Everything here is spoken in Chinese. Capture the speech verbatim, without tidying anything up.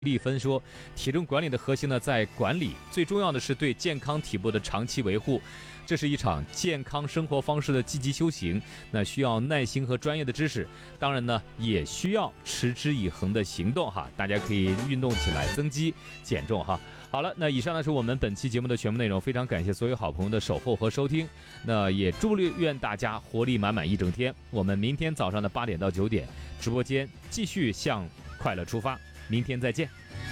丽芬说，体重管理的核心呢在管理，最重要的是对健康体魄的长期维护。这是一场健康生活方式的积极修行，那需要耐心和专业的知识，当然呢也需要持之以恒的行动哈。大家可以运动起来，增肌减重哈。好了，那以上呢是我们本期节目的全部内容，非常感谢所有好朋友的守候和收听，那也祝愿大家活力满满一整天。我们明天早上的八点到九点，直播间继续向快乐出发，明天再见。